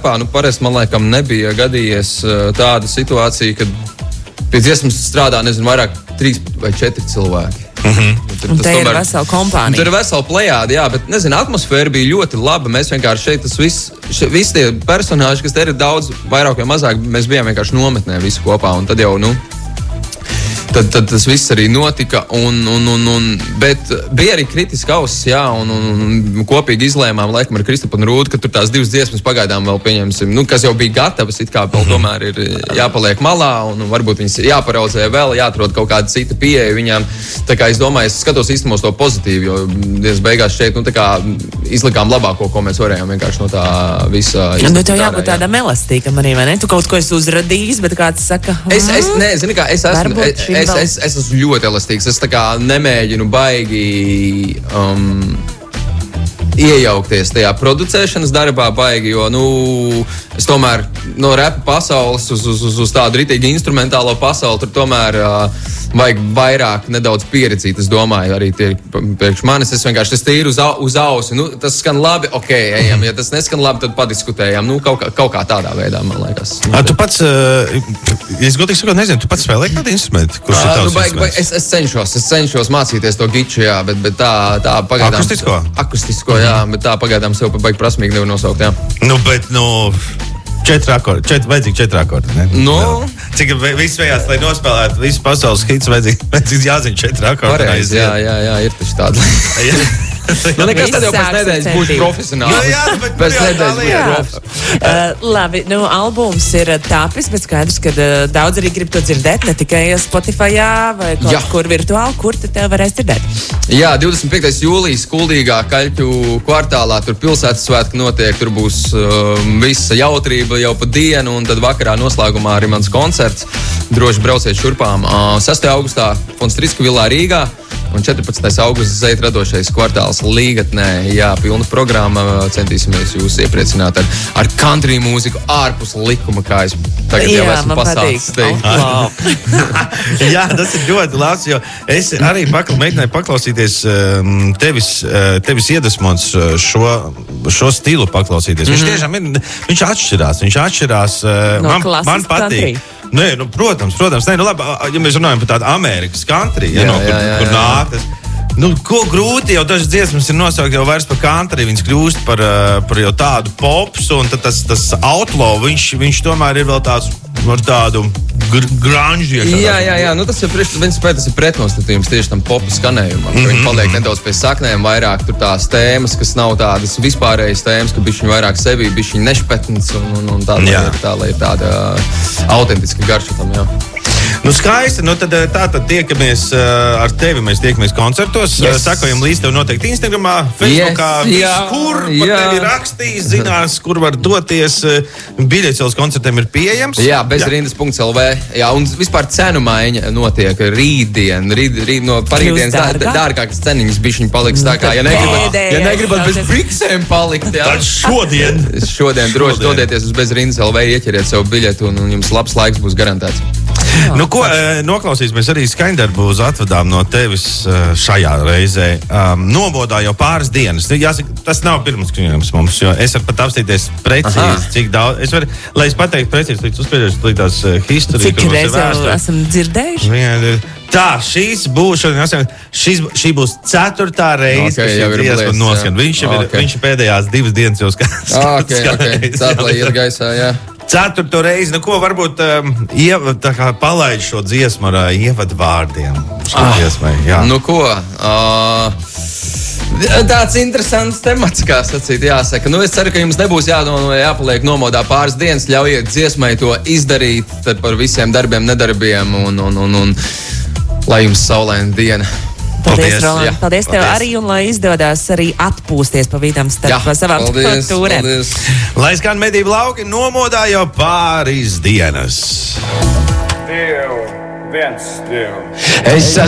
repā, parasti man laikam nebija gadījies tāda situācija, kad pie dziesmas strādā, nezinu, vairāk 3 vai 4 cilvēki. Un te ir vesela kompānija. Tur ir vesela plejāde, jā, bet, nezinu, atmosfēra bija ļoti laba. Mēs vienkārši šeit, visi tie personāži, kas te ir daudz, vairāk vai mazāk, mēs bijām vienkārši nometnē visi kopā, un tad jau, Tad tas viss arī notika, bet bija arī kritiski ausis, jā, un kopīgi izlēmām, laikam ar Kristapu un Rūdu, ka tur tās 2 dziesmas pagaidām vēl pieņemsim, kas jau bija gatavas, it kā vēl tomēr ir jāpaliek malā, un varbūt viņas jāparaudzē vēl, jāatrod kaut kāda cita pieeja viņām. Tā kā es domāju, es skatos īstenībā to pozitīvi, jo dienas beigās šeit, tā kā izlikām labāko, ko mēs varējām vienkārši no tā visa izlikt. Tev jābūt tādam elastīgam arī, vai ne? Tu kaut ko esi uzradījis, bet kāds saka, Es esmu ļoti elastīgs. Es tā kā nemēģinu baigi iejaukties tajā producēšanas darbā baigi, jo, es tomēr no rapa pasaules uz tādu ritīgi instrumentālo pasauli tur tomēr vajag vairāk nedaudz pieredzīt, es domāju, arī tie priekš manis. Es vienkārši tas tīri uz ausi. Tas skan labi, ok, ejam. Ja tas neskan labi, tad padiskutējam. Kaut kā tādā veidā, man liekas. Tu pats, es godīgi sakot, nezinu, tu pats spēlē kādu instrumentu? Kurš ir tavs instruments? Es cenšos mācīties to giču, jā, bet tā pagaidām... Akustisko, jā, bet tā pagaidām sev baigi prasmīgi nevar nosaukt, jā. Bet, 4 akordi, vajadzīgi 4 akordi, ne? Cik viss vajās, lai nospēlētu visu pasaules hits, vajadzīgi jāzina 4 akordi. Pareizi, jā, ir taču tāda. Nekas tad jau pēc nedēļas būs profesionāls. Pēc nedēļas būs profesionāls. Labi, albums ir tāpis, bet skaidrs, ka daudz arī grib to dzirdēt, ne tikai Spotifyā vai kaut kur virtuāli, kur te tev varēs dzirdēt. Jā, 25. jūlijas Kuldīgā Kaļķu kvartālā, tur pilsētas svētki notiek, tur būs visa jautrība jau pa dienu, un tad vakarā noslēgumā arī mans koncerts. Droši brauciet šurpām. 6. augustā Fonstricka vilā Rīgā. Un 14. augusts Zeit radošais kvartāls Līgatnē. Jā, pilna programma. Centīsimies jūs iepriecināt ar country mūziku ārpus likuma, kā es tagad jau esmu pasācis teikt. Jā, tas ir ļoti labs, jo es arī mēģināju paklausīties tevis iedvesmots šo stilu paklausīties. Viņš tiešām ir, viņš atšķirās. No man patīk. Country. Nē, protams. Nē, labi, ja mēs runājam par tādu Amerikas country, kur nāk tas. Ko grūti jau dažas dziesmas ir nosaukt jau vairs par country, viņas kļūst par jau tādu popsu, un tad tas outlaw, viņš tomēr ir vēl tāds ar tādu grunge. Jā, tas ir pretnostatījums tieši tam popu skanējumam. Viņi paliek nedaudz pie saknēm, vairāk tur tās tēmas, kas nav tādas vispārējas tēmas, ka bišķiņ vairāk sevī, bišķiņ nešpetns, un tā lai ir tāda autentiska garša tam, jā. Skaisti, tad tiekamies ar tevi, mēs tiekamies koncertos, sakojam līdz tev noteikti Instagramā, Facebookā, kur par tevi rakstīs, zinās, kur var doties, biļetes vēl uz koncertiem ir pieejams. Jā, bezrindas.lv, jā, un vispār cenu maiņa notiek rītdien no parītdienas dārgākas ceniņas bišķiņ paliks tā kā, ja negribat bez briksēm palikt, jā. Tad šodien droši dodieties uz bezrindas.lv, ieķeriet savu biļetu un jums labs laiks būs garantēts. Noklausīsimies arī skaņdarbu atvedām no tevis šajā reizē. Nobodā jau pāris dienas. Jāsaka, tas nav pirmskaņojums mums, jo es varu pat apstīties precīzi, cik daudz. Lai es pateiktu precīzi, līdz uzspēļošu līdz tās historijas, cik reiz jau esam dzirdējuši? Tā, šī būs 4. reize, ka šī dziesma noskan. Viņš ir pēdējās 2 dienas jau skan. Tā, lai iet gaisā, jā. 4. reizi, ko varbūt palaid šo dziesmu ar ievadvārdiem. Tāds interesants temats, kā sacīt, jāsaka. Es ceru, ka jums nebūs jāpaliek nomodā pāris dienas, ļaujiet dziesmai to izdarīt, tad par visiem darbiem, nedarbiem un lai jums saulaina diena. Paldies, Roland. Paldies tev arī, un lai izdodas arī atpūsties pa vidam starp savām turēm. Lai skan medību lauki, nomodā jau pāris dienas. Dieva, viens Dievs. Es